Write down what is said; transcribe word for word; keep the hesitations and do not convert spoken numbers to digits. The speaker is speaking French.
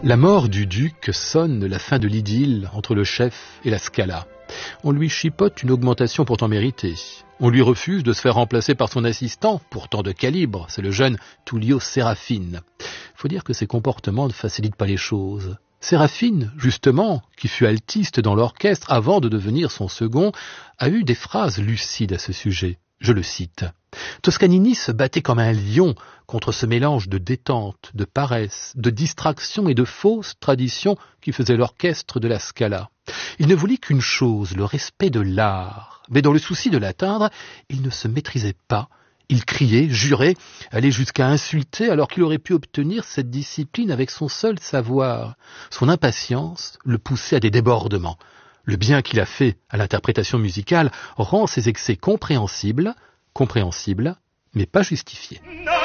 La mort du duc sonne la fin de l'idylle entre le chef et la Scala. On lui chipote une augmentation pourtant méritée. On lui refuse de se faire remplacer par son assistant, pourtant de calibre, c'est le jeune Tullio Serafine. Faut dire que ses comportements ne facilitent pas les choses. Serafine, justement, qui fut altiste dans l'orchestre avant de devenir son second, a eu des phrases lucides à ce sujet. Je le cite. Toscanini se battait comme un lion contre ce mélange de détente, de paresse, de distraction et de fausses traditions qui faisait l'orchestre de la Scala. Il ne voulait qu'une chose, le respect de l'art. Mais dans le souci de l'atteindre, il ne se maîtrisait pas. Il criait, jurait, allait jusqu'à insulter alors qu'il aurait pu obtenir cette discipline avec son seul savoir. Son impatience le poussait à des débordements. Le bien qu'il a fait à l'interprétation musicale rend ses excès compréhensibles, compréhensibles, mais pas justifiés.